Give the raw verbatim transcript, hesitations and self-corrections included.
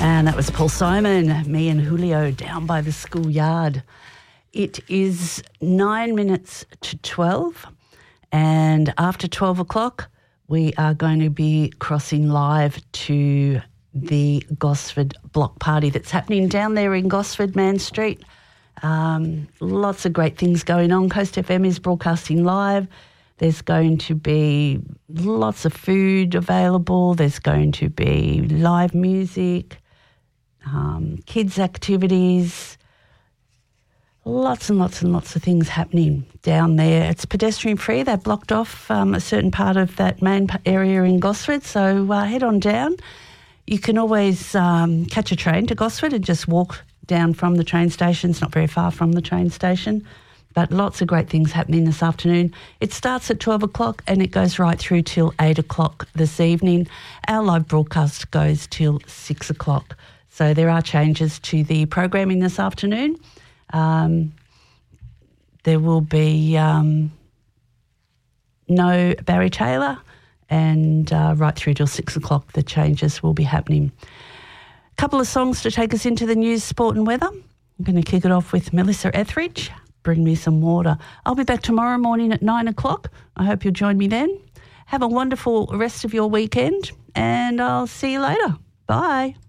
And that was Paul Simon, me and Julio down by the schoolyard. It is nine minutes to twelve, and after twelve o'clock, we are going to be crossing live to the Gosford block party that's happening down there in Gosford, Man Street. Um, lots of great things going on. Coast F M is broadcasting live. There's going to be lots of food available. There's going to be live music, um, kids' activities, lots and lots and lots of things happening down there. It's pedestrian free. They've blocked off um, a certain part of that main area in Gosford, so uh, head on down. You can always um, catch a train to Gosford and just walk down from the train station. It's not very far from the train station, but lots of great things happening this afternoon. It starts at twelve o'clock and it goes right through till eight o'clock this evening. Our live broadcast goes till six o'clock. So there are changes to the programming this afternoon. Um, there will be um, no Barry Taylor, and uh, right through till six o'clock the changes will be happening. A couple of songs to take us into the news, sport and weather. I'm going to kick it off with Melissa Etheridge, Bring Me Some Water. I'll be back tomorrow morning at nine o'clock. I hope you'll join me then. Have a wonderful rest of your weekend, and I'll see you later. Bye.